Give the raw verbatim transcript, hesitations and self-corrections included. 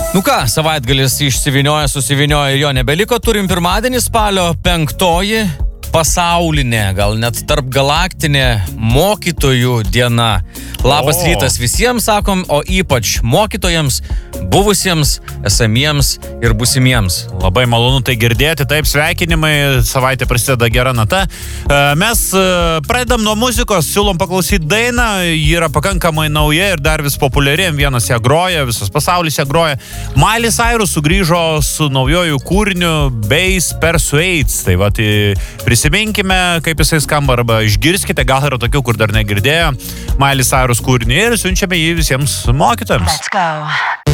Nu ką, savaitgalis išsivinioja, susivinioja ir jo nebeliko. Turim pirmadienį spalio penktoji pasaulinė, gal net tarp galaktinė mokytojų diena. Labas O. rytas visiems, sakom, o ypač mokytojams, buvusiems, esamiems ir būsimiems. Labai malonu tai girdėti, taip sveikinimai, savaitė prasideda gera nata. E, Mes e, pradedam nuo muzikos, siūlom paklausyti dainą, ji yra pakankamai nauja ir dar vis populiariem, vienas ją groja, visas pasaulis ją groja. Miley Cyrus sugrįžo su naujojų kūriniu Bass Persuades, tai va, tai prisiminkime, kaip jisai skamba, arba išgirskite, gal yra tokių, kur dar negirdėjo Miley Cyrus kūrinį ir siunčiame jį visiems mokytojams. Let's go.